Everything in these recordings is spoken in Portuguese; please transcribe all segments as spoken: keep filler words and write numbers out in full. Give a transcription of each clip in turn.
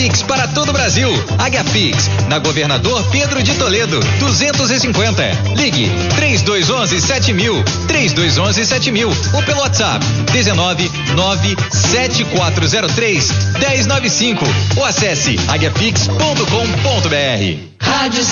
Pix para todo o Brasil. Agapix, na Governador Pedro de Toledo, duzentos e cinquenta. Ligue três dois um um sete mil, três dois um um sete mil ou pelo WhatsApp dezenove nove sete quatro zero três um zero nove cinco ou acesse agapix ponto com ponto br. Rádio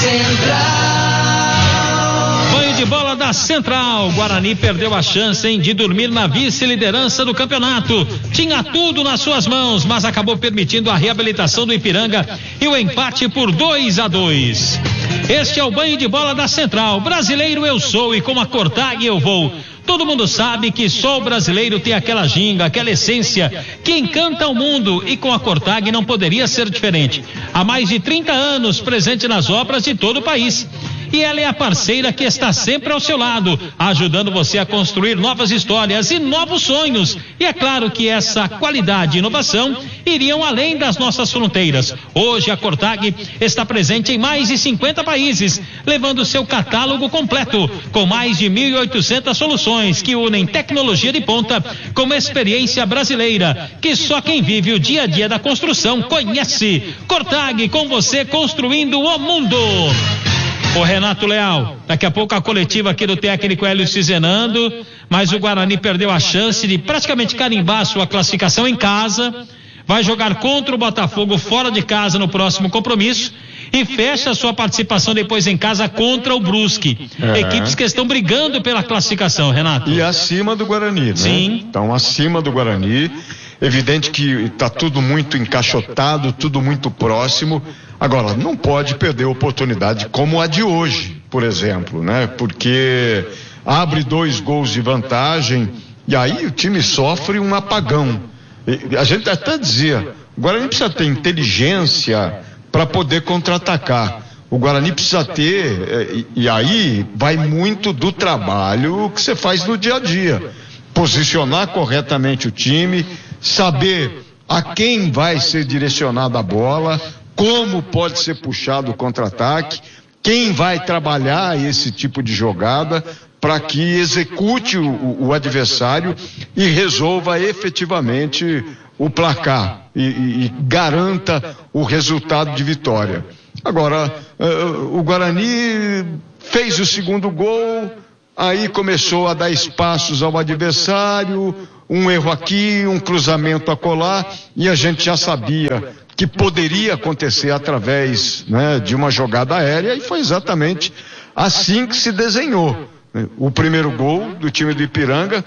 Central. Banho de bola da Central. Guarani perdeu a chance, hein, de dormir na vice-liderança do campeonato. Tinha tudo nas suas mãos, mas acabou permitindo a reabilitação do Ipiranga e o empate por dois a dois. Este é o Banho de Bola da Central. Brasileiro eu sou e com a Cortag eu vou. Todo mundo sabe que só o brasileiro tem aquela ginga, aquela essência que encanta o mundo, e com a Cortag não poderia ser diferente. Há mais de trinta anos presente nas obras de todo o país. E ela é a parceira que está sempre ao seu lado, ajudando você a construir novas histórias e novos sonhos. E é claro que essa qualidade e inovação iriam além das nossas fronteiras. Hoje a Cortag está presente em mais de cinquenta países, levando seu catálogo completo, com mais de mil e oitocentas soluções que unem tecnologia de ponta com experiência brasileira, que só quem vive o dia a dia da construção conhece. Cortag, com você construindo o mundo. Ô Renato Leal, daqui a pouco a coletiva aqui do técnico Hélio Cizenando, mas o Guarani perdeu a chance de praticamente carimbar sua classificação em casa, vai jogar contra o Botafogo fora de casa no próximo compromisso e fecha sua participação depois em casa contra o Brusque. É. Equipes que estão brigando pela classificação, Renato. E acima do Guarani, né? Sim. Então acima do Guarani, evidente que está tudo muito encaixotado, tudo muito próximo. Agora, não pode perder oportunidade como a de hoje, por exemplo, né? Porque abre dois gols de vantagem e aí o time sofre um apagão. E a gente até dizia, o Guarani precisa ter inteligência para poder contra-atacar. O Guarani precisa ter, e, e aí vai muito do trabalho que você faz no dia a dia. Posicionar corretamente o time, saber a quem vai ser direcionada a bola, como pode ser puxado o contra-ataque, quem vai trabalhar esse tipo de jogada para que execute o, o adversário e resolva efetivamente o placar e, e, e garanta o resultado de vitória. Agora, uh, o Guarani fez o segundo gol, aí começou a dar espaços ao adversário, um erro aqui, um cruzamento acolá, e a gente já sabia que poderia acontecer através, né, de uma jogada aérea, e foi exatamente assim que se desenhou. O primeiro gol do time do Ipiranga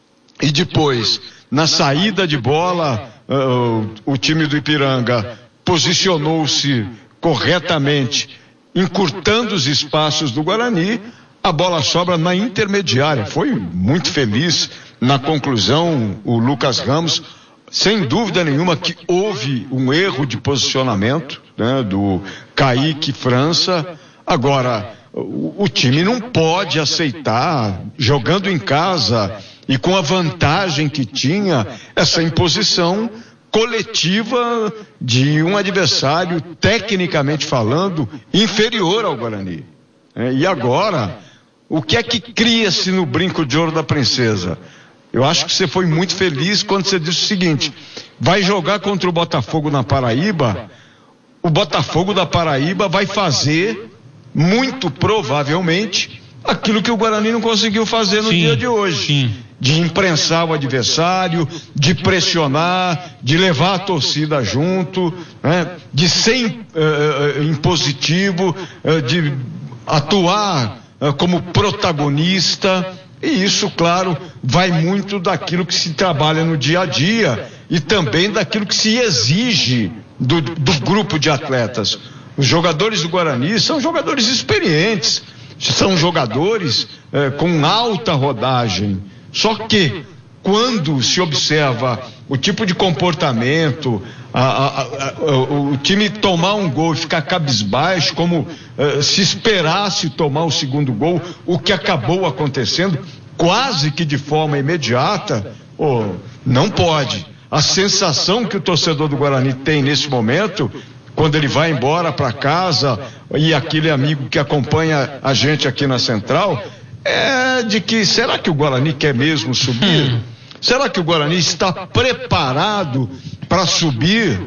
e depois, na saída de bola, uh, o time do Ipiranga posicionou-se corretamente, encurtando os espaços do Guarani, a bola sobra na intermediária. Foi muito feliz na conclusão o Lucas Ramos, sem dúvida nenhuma que houve um erro de posicionamento, né, do Kaique França. Agora, o, o time não pode aceitar, jogando em casa e com a vantagem que tinha, essa imposição coletiva de um adversário, tecnicamente falando, inferior ao Guarani. É, e agora, o que é que cria-se no brinco de ouro da princesa? Eu acho que você foi muito feliz quando você disse o seguinte: vai jogar contra o Botafogo na Paraíba, o Botafogo da Paraíba vai fazer, muito provavelmente, aquilo que o Guarani não conseguiu fazer no sim, dia de hoje. Sim. De imprensar o adversário, de pressionar, de levar a torcida junto, né? De ser uh, impositivo, uh, de atuar uh, como protagonista. E isso, claro, vai muito daquilo que se trabalha no dia a dia e também daquilo que se exige do, do grupo de atletas. Os jogadores do Guarani são jogadores experientes, são jogadores eh, com alta rodagem. Só que, quando se observa o tipo de comportamento, a, a, a, o, o time tomar um gol e ficar cabisbaixo, como uh, se esperasse tomar o segundo gol, o que acabou acontecendo quase que de forma imediata, oh, não pode. A sensação que o torcedor do Guarani tem nesse momento, quando ele vai embora para casa, e aquele amigo que acompanha a gente aqui na Central, é de que, será que o Guarani quer mesmo subir? Será que o Guarani está preparado para subir?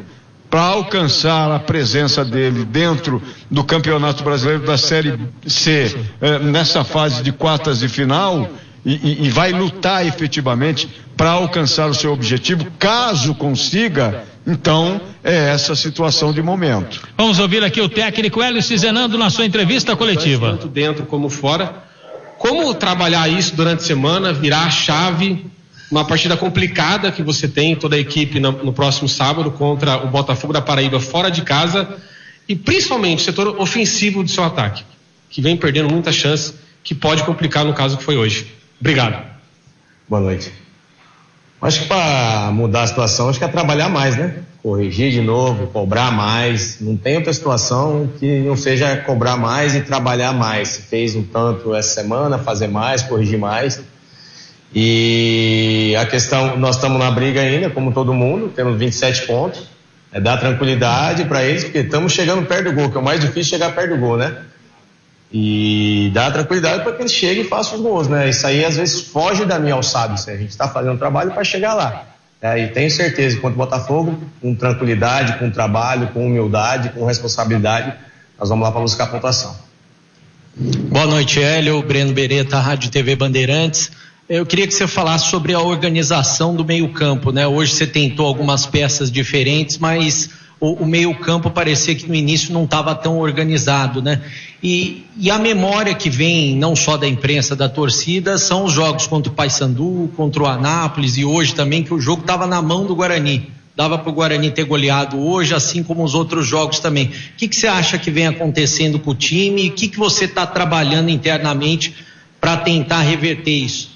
para alcançar a presença dele dentro do Campeonato Brasileiro da Série C, eh, nessa fase de quartas de final, e, e, e vai lutar efetivamente para alcançar o seu objetivo. Caso consiga, então é essa situação de momento. Vamos ouvir aqui o técnico Hélio Cizenando na sua entrevista coletiva. Tanto dentro como fora. Como trabalhar isso durante a semana, virar a chave, uma partida complicada que você tem, toda a equipe no, no próximo sábado contra o Botafogo da Paraíba fora de casa, e principalmente o setor ofensivo do seu ataque, que vem perdendo muita chance, que pode complicar no caso que foi hoje. Obrigado. Boa noite. Acho que para mudar a situação, acho que é trabalhar mais, né? Corrigir de novo, cobrar mais. Não tem outra situação que não seja cobrar mais e trabalhar mais. Se fez um tanto essa semana, fazer mais, corrigir mais. E a questão, nós estamos na briga ainda, como todo mundo, temos vinte e sete pontos. É dar tranquilidade para eles, porque estamos chegando perto do gol, que é o mais difícil chegar perto do gol, né? E dar tranquilidade para que eles cheguem e façam os gols, né? Isso aí às vezes foge da minha alçada, isso aí. A gente está fazendo um trabalho para chegar lá. É, e tenho certeza que contra o Botafogo, com tranquilidade, com trabalho, com humildade, com responsabilidade, nós vamos lá para buscar a pontuação. Boa noite, Hélio, Breno Beretta, Rádio T V Bandeirantes. Eu queria que você falasse sobre a organização do meio-campo, né? Hoje você tentou algumas peças diferentes, mas o, o meio-campo parecia que no início não estava tão organizado, né? E, e a memória que vem, não só da imprensa, da torcida, são os jogos contra o Paysandu, contra o Anápolis e hoje também, que o jogo estava na mão do Guarani. Dava para o Guarani ter goleado hoje, assim como os outros jogos também. O que, que você acha que vem acontecendo com o time e o que, que você está trabalhando internamente para tentar reverter isso?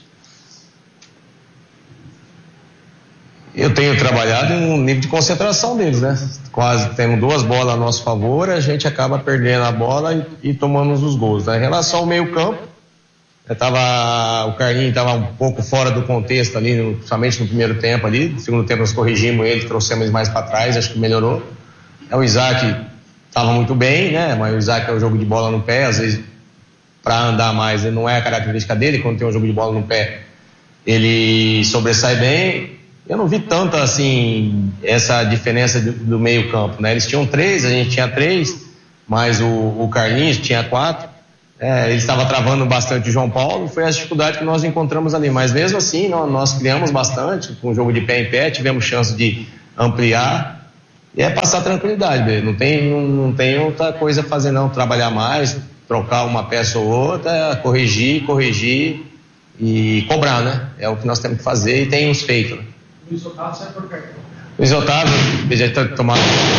Eu tenho trabalhado no nível de concentração deles, né? Quase temos duas bolas a nosso favor, a gente acaba perdendo a bola e, e tomamos os gols. Né? Em relação ao meio campo, eu tava, o Carlinhos estava um pouco fora do contexto ali, no, principalmente no primeiro tempo ali. No segundo tempo nós corrigimos ele, trouxemos ele mais para trás, acho que melhorou. É, o Isaac estava muito bem, né? Mas o Isaac é o jogo de bola no pé, às vezes para andar mais não é a característica dele. Quando tem um jogo de bola no pé, ele sobressai bem. Eu não vi tanto assim essa diferença do, do meio campo, né? Eles tinham três, a gente tinha três, mas o, o Carlinhos tinha quatro. É, ele estava travando bastante o João Paulo, foi a dificuldade que nós encontramos ali, mas mesmo assim nós, nós criamos bastante, com o jogo de pé em pé, tivemos chance de ampliar, e é passar tranquilidade, não tem, não, não tem outra coisa a fazer não, trabalhar mais, trocar uma peça ou outra, corrigir, corrigir e cobrar, né? É o que nós temos que fazer e temos feito, né? Luiz Otávio sai por cartão. Luiz Otávio, já está tomando.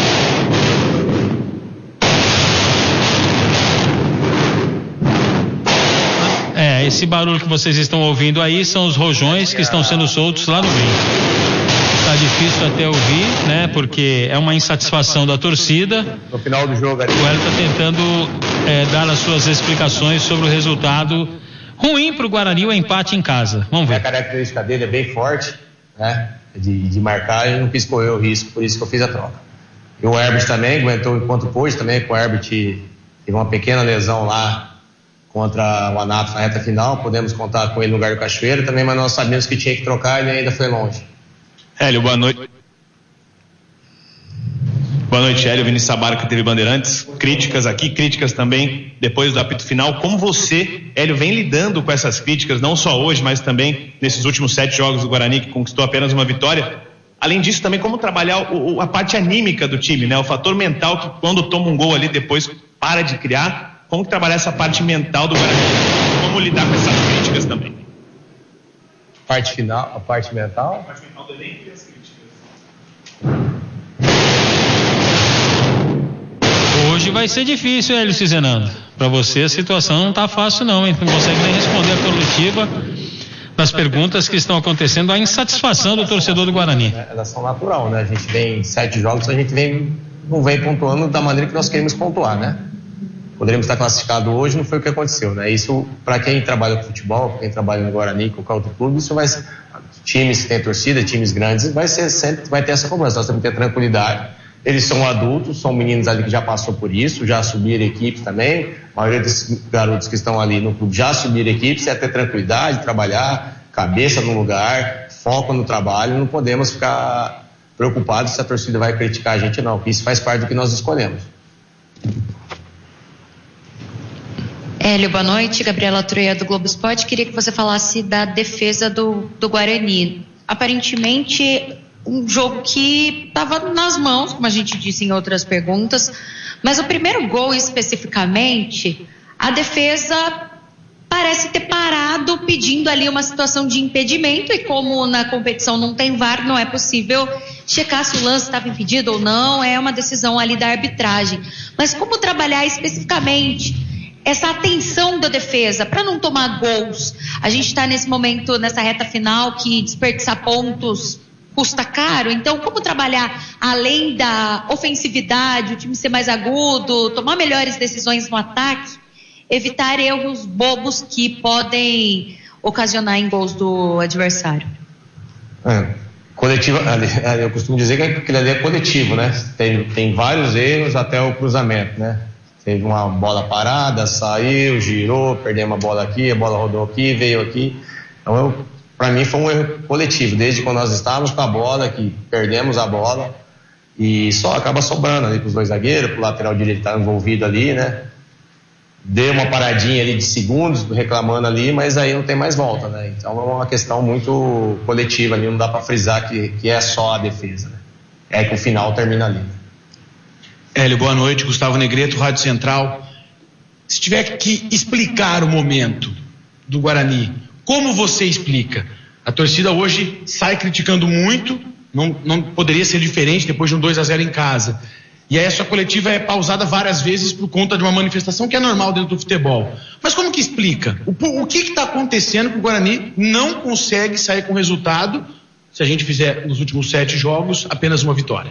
É, esse barulho que vocês estão ouvindo aí são os rojões que estão sendo soltos lá no meio. Tá difícil até ouvir, né? Porque é uma insatisfação da torcida. No final do jogo, o Hélio está tentando é, dar as suas explicações sobre o resultado ruim para o Guarani, o empate em casa. Vamos ver. A característica dele é bem forte, né? De, de marcar, e não quis correr o risco, por isso que eu fiz a troca. E o Herbert também aguentou enquanto pôde, também com o Herbert teve uma pequena lesão lá contra o Anápolis na reta final, podemos contar com ele no lugar do Cachoeiro também, mas nós sabíamos que tinha que trocar e ele ainda foi longe. Hélio, boa noite. Boa noite, Hélio, Vinícius Sabarca, T V Bandeirantes. Críticas aqui, críticas também depois do apito final. Como você, Hélio, vem lidando com essas críticas, não só hoje, mas também nesses últimos sete jogos do Guarani, que conquistou apenas uma vitória? Além disso, também como trabalhar o, a parte anímica do time, né? O fator mental que quando toma um gol ali, depois para de criar. Como trabalhar essa parte mental do Guarani? Como lidar com essas críticas também? Parte final, a parte mental? A parte mental do elenco e as críticas. Hoje vai ser difícil, Hélio Cizenando. Para você a situação não tá fácil não, hein? Não consegue nem responder a coletiva das perguntas que estão acontecendo, a insatisfação do torcedor do Guarani. Elas são natural, né? A gente vem sete jogos, a gente vem, não vem pontuando da maneira que nós queremos pontuar, né? Poderíamos estar classificado hoje, não foi o que aconteceu, né? Isso, para quem trabalha com futebol, para quem trabalha no Guarani, qualquer outro clube, isso vai ser, times que têm torcida, times grandes, vai ser sempre, vai ter essa cobrança, nós temos que ter tranquilidade. Eles são adultos, são meninos ali que já passou por isso, já subiram equipes também. A maioria desses garotos que estão ali no clube já subiram equipes, é ter tranquilidade, trabalhar, cabeça no lugar, foco no trabalho. Não podemos ficar preocupado se a torcida vai criticar a gente ou não, porque isso faz parte do que nós escolhemos. Hélio, boa noite. Gabriela Troia do Globo Esporte. Queria que você falasse da defesa do, do Guarani. Aparentemente, um jogo que estava nas mãos, como a gente disse em outras perguntas, mas o primeiro gol especificamente, a defesa parece ter parado pedindo ali uma situação de impedimento, e como na competição não tem V A R, não é possível checar se o lance estava impedido ou não, é uma decisão ali da arbitragem. Mas como trabalhar especificamente essa atenção da defesa para não tomar gols? A gente está nesse momento, nessa reta final, que desperdiçar pontos custa caro. Então, como trabalhar além da ofensividade, o time ser mais agudo, tomar melhores decisões no ataque, evitar erros bobos que podem ocasionar em gols do adversário? É, coletiva, eu costumo dizer que aquele ali é coletivo, né? Tem, tem vários erros até o cruzamento, né? Teve uma bola parada, saiu, girou, perdeu uma bola aqui, a bola rodou aqui, veio aqui. Então, para mim foi um erro coletivo, desde quando nós estávamos com a bola, que perdemos a bola, e só acaba sobrando ali para os dois zagueiros, para o lateral direito estar envolvido ali, né? Deu uma paradinha ali de segundos, reclamando ali, mas aí não tem mais volta, né? Então é uma questão muito coletiva ali, não dá para frisar que, que é só a defesa, né? É que o final termina ali. Hélio, boa noite. Gustavo Negreto, Rádio Central. Se tiver que explicar o momento do Guarani, como você explica? A torcida hoje sai criticando muito, não, não poderia ser diferente depois de um dois a zero em casa. E aí a sua coletiva é pausada várias vezes por conta de uma manifestação que é normal dentro do futebol. Mas como que explica? O, o que está acontecendo que o Guarani não consegue sair com resultado se a gente fizer nos últimos sete jogos apenas uma vitória?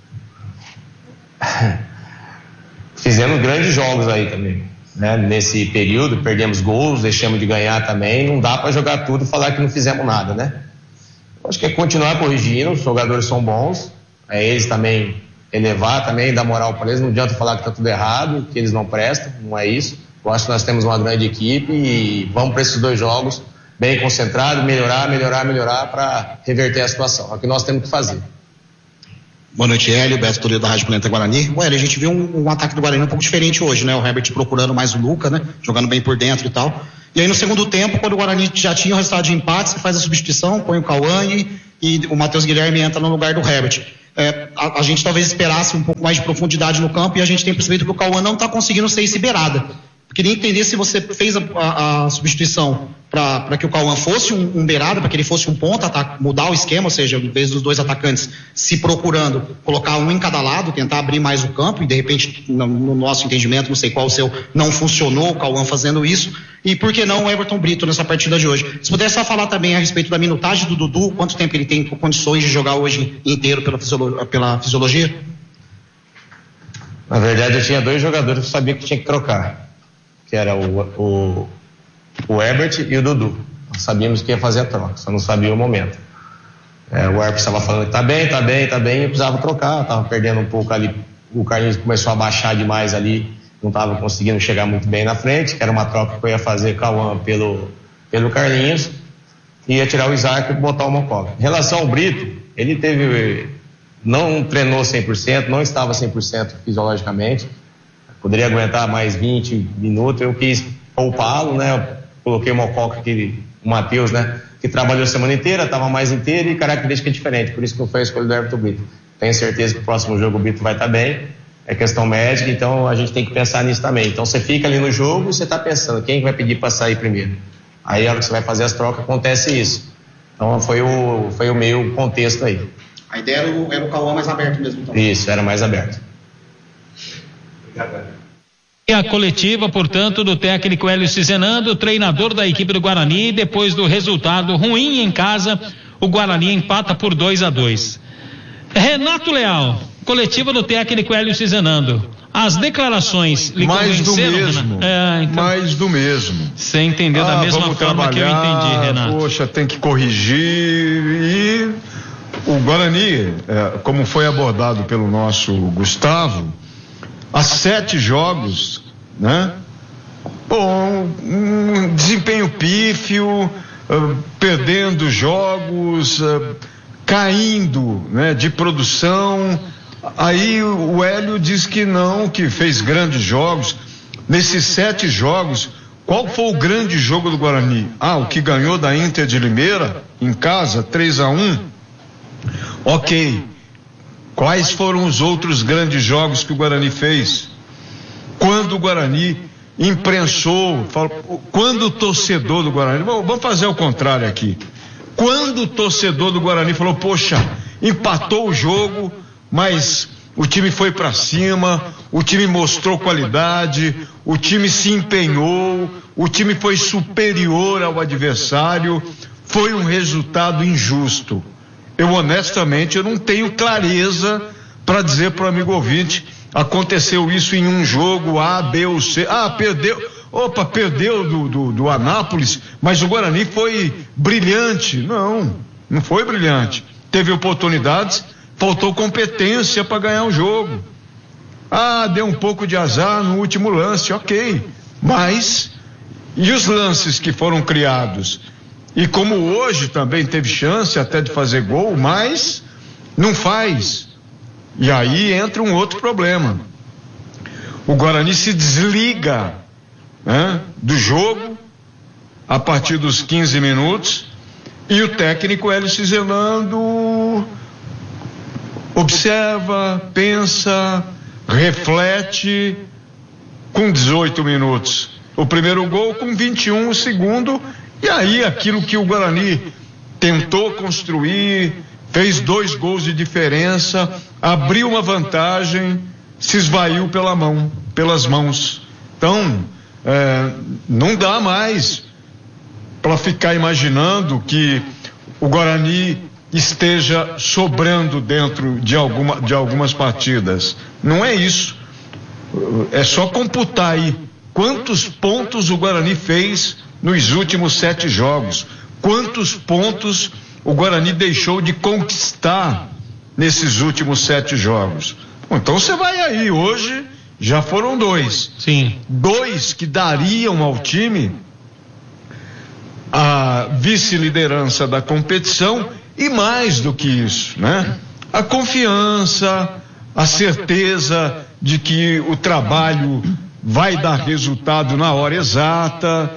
Fizemos grandes jogos aí também, né? Nesse período, perdemos gols, deixamos de ganhar também. Não dá para jogar tudo e falar que não fizemos nada, né? Acho que é continuar corrigindo, os jogadores são bons, é eles também elevar, também dar moral para eles. Não adianta falar que está tudo errado, que eles não prestam, não é isso. Eu acho que nós temos uma grande equipe e vamos para esses dois jogos bem concentrados, melhorar, melhorar, melhorar para reverter a situação. É o que nós temos que fazer. Boa noite, Hélio, Beto Toledo da Rádio Planeta Guarani. Ué, a gente viu um, um ataque do Guarani um pouco diferente hoje, né? O Herbert procurando mais o Luca, né? Jogando bem por dentro e tal. E aí no segundo tempo, quando o Guarani já tinha o resultado de empate, você faz a substituição, põe o Cauã e, e o Matheus Guilherme entra no lugar do Herbert. É, a, a gente talvez esperasse um pouco mais de profundidade no campo, e a gente tem percebido que o Cauã não está conseguindo ser esse beirada. Queria entender se você fez a, a, a substituição para que o Cauã fosse um, um beirada, para que ele fosse um ponta, tá, mudar o esquema, ou seja, em vez dos dois atacantes se procurando, colocar um em cada lado, tentar abrir mais o campo, e de repente, no, no nosso entendimento, não sei qual o seu, não funcionou o Cauã fazendo isso, e por que não o Everton Brito nessa partida de hoje? Se puder só falar também a respeito da minutagem do Dudu, quanto tempo ele tem condições de jogar hoje inteiro pela, fisiolo, pela fisiologia? Na verdade, eu tinha dois jogadores que eu sabia que tinha que trocar, que era o, o, o Herbert e o Dudu. Nós sabíamos que ia fazer a troca, só não sabia o momento. É, o Herbert estava falando que tá bem, tá bem, tá bem, e precisava trocar, estava perdendo um pouco ali. O Carlinhos começou a baixar demais ali, não estava conseguindo chegar muito bem na frente, que era uma troca que eu ia fazer Cauã pelo, pelo Carlinhos, e ia tirar o Isaac e botar o Mococa. Em relação ao Brito, ele teve, não treinou cem por cento, não estava cem por cento fisiologicamente, poderia aguentar mais vinte minutos, eu quis poupá-lo, né? Eu coloquei o Mococa, que, o Matheus, né? Que trabalhou a semana inteira, estava mais inteiro e característica diferente, por isso que eu fui a escolha do Everton Brito. Tenho certeza que o próximo jogo o Brito vai estar bem, é questão médica, então a gente tem que pensar nisso também. Então você fica ali no jogo e você está pensando, quem vai pedir para sair primeiro? Aí a hora que você vai fazer as trocas, acontece isso. Então foi o, foi o meio contexto aí. A ideia era o, era o Cauã mais aberto mesmo, então. Isso, era mais aberto. E a coletiva, portanto, do técnico Hélio Cizenando, treinador da equipe do Guarani, depois do resultado ruim em casa, o Guarani empata por dois a dois. Renato Leal, coletiva do técnico Hélio Cizenando. As declarações lhe mais do mesmo, é, então, mais do mesmo. Você entendeu ah, da mesma forma que eu entendi, Renato. Poxa, tem que corrigir. E o Guarani, é, como foi abordado pelo nosso Gustavo, há sete jogos, né? Bom, um desempenho pífio, uh, perdendo jogos, uh, caindo, né, de produção. Aí o Hélio diz que não, que fez grandes jogos. Nesses sete jogos, qual foi o grande jogo do Guarani? Ah, o que ganhou da Inter de Limeira, em casa, três a um. Ok. Quais foram os outros grandes jogos que o Guarani fez? Quando o Guarani imprensou, falou, quando o torcedor do Guarani, vamos fazer o contrário aqui. Quando o torcedor do Guarani falou, poxa, empatou o jogo, mas o time foi para cima, o time mostrou qualidade, o time se empenhou, o time foi superior ao adversário, foi um resultado injusto. Eu honestamente eu não tenho clareza para dizer para o amigo ouvinte, aconteceu isso em um jogo A, B ou C. Ah, perdeu, opa, perdeu do, do, do Anápolis, mas o Guarani foi brilhante. Não, não foi brilhante. Teve oportunidades, faltou competência para ganhar o jogo. Ah, deu um pouco de azar no último lance, ok. Mas, e os lances que foram criados? E como hoje também teve chance até de fazer gol, mas não faz. E aí entra um outro problema. O Guarani se desliga, né, do jogo a partir dos quinze minutos e o técnico Hélio Cizelando observa, pensa, reflete com dezoito minutos. O primeiro gol com vinte e um, o segundo, e aí aquilo que o Guarani tentou construir, fez dois gols de diferença, abriu uma vantagem, se esvaiu pela mão, pelas mãos. Então, é, não dá mais para ficar imaginando que o Guarani esteja sobrando dentro de, alguma, de algumas partidas. Não é isso. É só computar aí quantos pontos o Guarani fez nos últimos sete jogos. Quantos pontos o Guarani deixou de conquistar nesses últimos sete jogos. Bom, então você vai aí, hoje já foram dois. Sim. Dois que dariam ao time a vice-liderança da competição e mais do que isso, né? A confiança, a certeza de que o trabalho vai dar resultado na hora exata,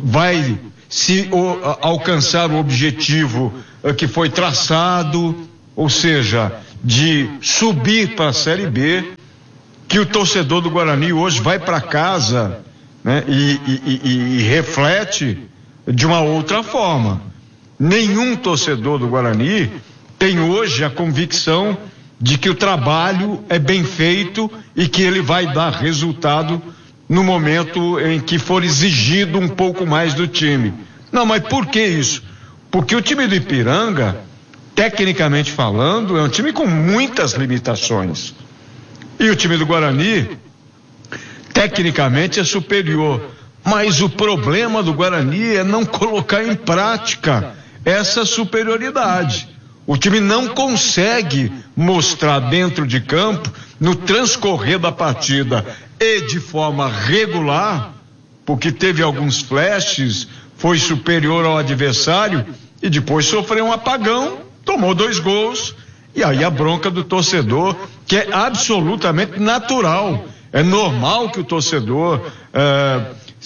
vai se o, a, alcançar o objetivo a, que foi traçado, ou seja, de subir para a Série B, que o torcedor do Guarani hoje vai para casa, né, e, e, e, e reflete de uma outra forma. Nenhum torcedor do Guarani tem hoje a convicção de que o trabalho é bem feito e que ele vai dar resultado no momento em que for exigido um pouco mais do time. Não, mas por que isso? Porque o time do Ipiranga, tecnicamente falando, é um time com muitas limitações. E o time do Guarani, tecnicamente, é superior. Mas o problema do Guarani é não colocar em prática essa superioridade. O time não consegue mostrar dentro de campo, no transcorrer da partida e de forma regular, porque teve alguns flashes, foi superior ao adversário e depois sofreu um apagão, tomou dois gols, e aí a bronca do torcedor, que é absolutamente natural. É normal que o torcedor eh,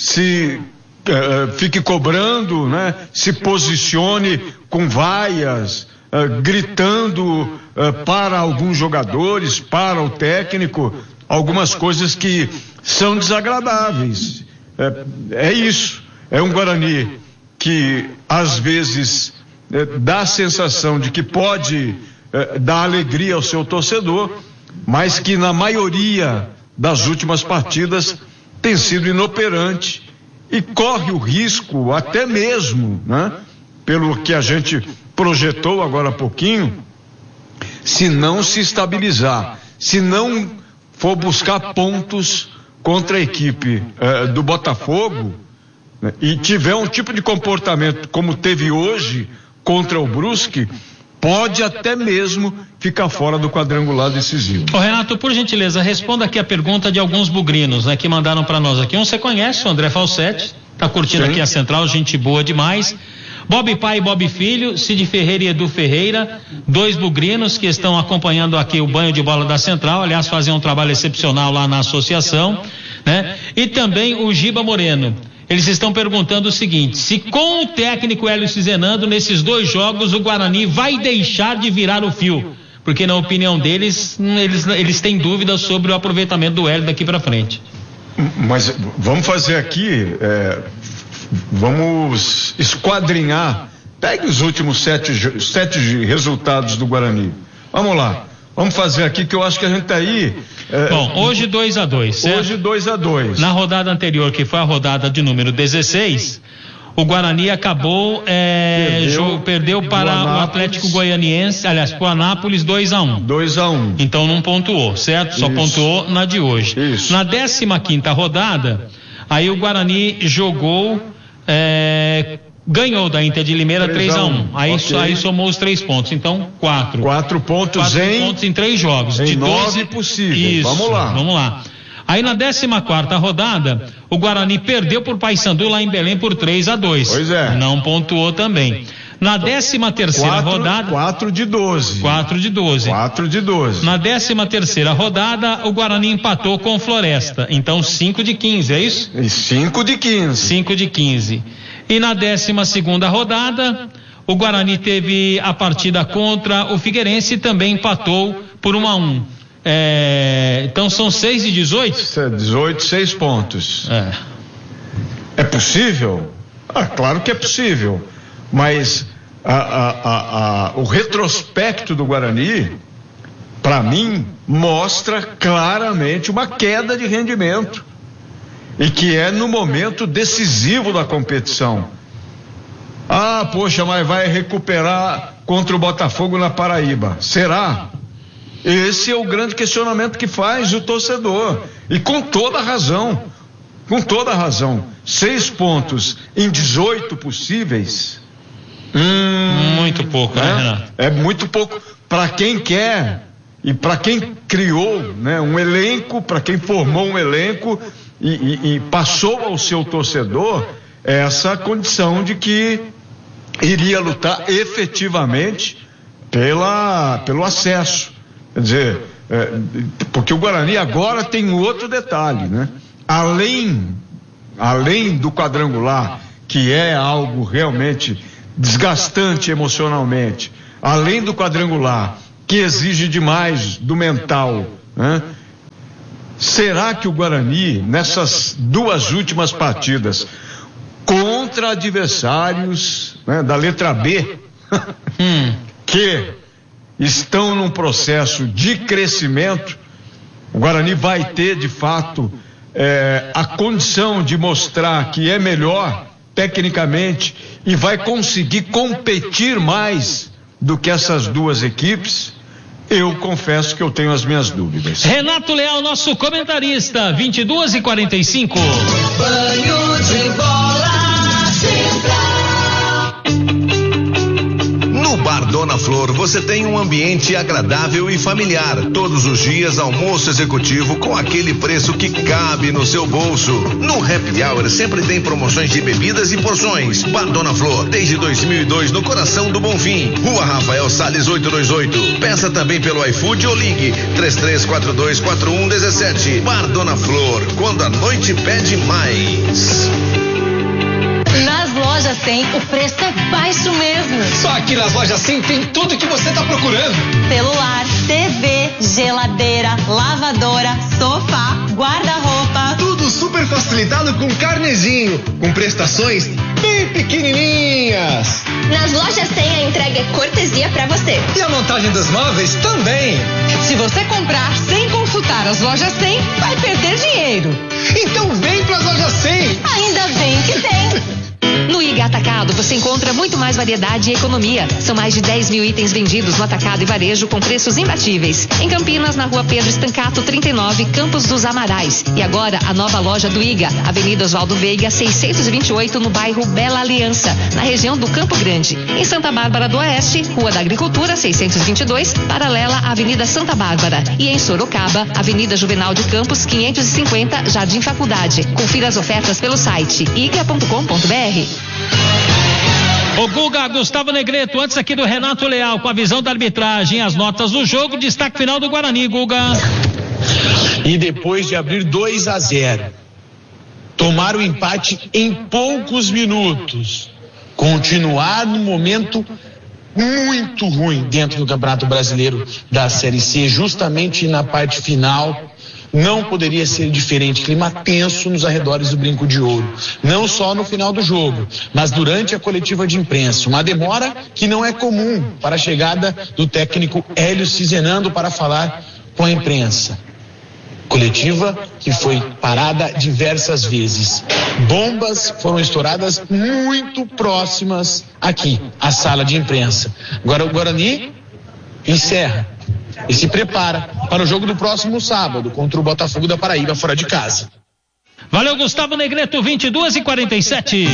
se eh, fique cobrando, né? Se posicione com vaias, Uh, gritando uh, para alguns jogadores, para o técnico, algumas coisas que são desagradáveis. É, é isso. É um Guarani que às vezes é, dá a sensação de que pode é, dar alegria ao seu torcedor, mas que na maioria das últimas partidas tem sido inoperante e corre o risco até mesmo, né? Pelo que a gente projetou agora há pouquinho, se não se estabilizar, se não for buscar pontos contra a equipe eh, do Botafogo, né, e tiver um tipo de comportamento como teve hoje contra o Brusque, pode até mesmo ficar fora do quadrangular decisivo. Ô Renato, por gentileza, responda aqui a pergunta de alguns bugrinos, né, que mandaram para nós aqui. Um você conhece, o André Falsetti, tá curtindo Sim. aqui a Central, gente boa demais. Bob Pai e Bob Filho, Cid Ferreira e Edu Ferreira, dois bugrinos que estão acompanhando aqui o banho de bola da Central, aliás, fazem um trabalho excepcional lá na associação, né? E também o Giba Moreno. Eles estão perguntando o seguinte: se com o técnico Hélio Cizenando nesses dois jogos o Guarani vai deixar de virar o fio? Porque na opinião deles, eles, eles têm dúvidas sobre o aproveitamento do Hélio daqui para frente. Mas vamos fazer aqui, é, vamos esquadrinhar. Pegue os últimos sete, sete resultados do Guarani. Vamos lá. Vamos fazer aqui que eu acho que a gente tá aí. É, Bom, hoje dois a dois. Hoje dois a dois. Na rodada anterior, que foi a rodada de número dezesseis, o Guarani acabou, é, perdeu, jogo, perdeu para o Atlético Goianiense, aliás, para o Anápolis dois a um. dois a um. Então não pontuou, certo? Só Isso. pontuou na de hoje. Isso. Na décima quinta rodada, aí o Guarani jogou, é, ganhou da Inter de Limeira três a um. Aí, okay. aí somou os três pontos. Então, quatro. Quatro pontos quatro em... pontos em três jogos. Em de nove doze possíveis. Isso, vamos lá. Vamos lá. Aí na décima quarta rodada, o Guarani perdeu por Paysandu lá em Belém por três a dois. Pois é. Não pontuou também. Na décima terceira quatro, rodada... quatro de doze. quatro de doze. quatro de doze. Na décima terceira rodada, o Guarani empatou com o Floresta. Então cinco de quinze, é isso? E cinco de quinze. cinco de quinze. E na décima segunda rodada, o Guarani teve a partida contra o Figueirense e também empatou por um a um. É, então são seis de dezoito? dezoito, seis pontos. É. É possível? Ah, claro que é possível. Mas a, a, a, a, o retrospecto do Guarani, para mim, mostra claramente uma queda de rendimento. E que é no momento decisivo da competição. Ah, poxa, mas vai recuperar contra o Botafogo na Paraíba. Será? Esse é o grande questionamento que faz o torcedor. E com toda a razão. Com toda a razão. Seis pontos em dezoito possíveis. Hum, muito pouco, né, Renato? É muito pouco para quem quer e para quem criou, né, um elenco, para quem formou um elenco e, e, e passou ao seu torcedor essa condição de que iria lutar efetivamente pela, pelo acesso. Quer dizer, é, porque o Guarani agora tem um outro detalhe, né? Além, além do quadrangular, que é algo realmente desgastante emocionalmente, além do quadrangular, que exige demais do mental, né? Será que o Guarani, nessas duas últimas partidas, contra adversários, né, da letra B, hum. que estão num processo de crescimento, o Guarani vai ter de fato é, a condição de mostrar que é melhor tecnicamente e vai conseguir competir mais do que essas duas equipes? Eu confesso que eu tenho as minhas dúvidas. Renato Leal, nosso comentarista, vinte e duas e quarenta e cinco. Banho de bola Central. No Bar Dona Flor você tem um ambiente agradável e familiar. Todos os dias almoço executivo com aquele preço que cabe no seu bolso. No Happy Hour sempre tem promoções de bebidas e porções. Bar Dona Flor, desde dois mil e dois no coração do Bonfim. Rua Rafael Salles oitocentos e vinte e oito. Peça também pelo iFood ou ligue três três quatro dois quatro um um sete. Bar Dona Flor, quando a noite pede mais. Nas lojas cem, o preço é baixo mesmo. Só aqui nas lojas cem tem tudo que você está procurando. Celular, T V, geladeira, lavadora, sofá, guarda-roupa. Tudo super facilitado com carnezinho, com prestações bem pequenininhas. Nas lojas cem a entrega é cortesia pra você. E a montagem dos móveis também. Se você comprar sem consultar as lojas cem, vai perder dinheiro. Então vem pras lojas cem. Ainda bem que tem. No I G A Atacado você encontra muito mais variedade e economia. São mais de dez mil itens vendidos no atacado e varejo com preços imbatíveis. Em Campinas, na rua Pedro Estancato trinta e nove, Campos dos Amarais. E agora a nova loja do I G A, Avenida Oswaldo Veiga seiscentos e vinte e oito, no bairro Bela Aliança, na região do Campo Grande. Em Santa Bárbara do Oeste, Rua da Agricultura seiscentos e vinte e dois, paralela à Avenida Santa Bárbara. E em Sorocaba, Avenida Juvenal de Campos quinhentos e cinquenta, Jardim Faculdade. Confira as ofertas pelo site i g a ponto com ponto b r. O Guga, Gustavo Negreto, antes aqui do Renato Leal, com a visão da arbitragem, as notas do jogo, destaque final do Guarani, Guga. E depois de abrir dois a zero, tomar o empate em poucos minutos, continuar no momento muito ruim dentro do Campeonato Brasileiro da Série C, justamente na parte final, não poderia ser diferente. Clima tenso nos arredores do Brinco de Ouro, não só no final do jogo, mas durante a coletiva de imprensa. Uma demora que não é comum para a chegada do técnico Hélio Cizenando para falar com a imprensa. Coletiva que foi parada diversas vezes. Bombas foram estouradas muito próximas aqui, à sala de imprensa. Agora o Guarani encerra e se prepara para o jogo do próximo sábado contra o Botafogo da Paraíba fora de casa. Valeu, Gustavo Negreto, vinte e duas e quarenta e sete.